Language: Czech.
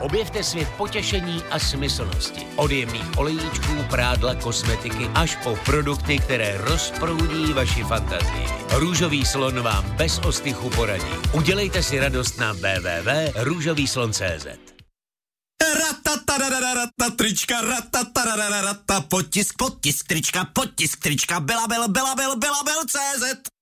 Objevte svět potěšení a smyslnosti. Od jemných olejíčků, prádla, kosmetiky až po produkty, které rozproudí vaši fantazii. Růžový slon vám bez ostychu poradí. Udělejte si radost na www.růžovýslon.cz. Trička, potisk, trička, Bela Bel, CZ.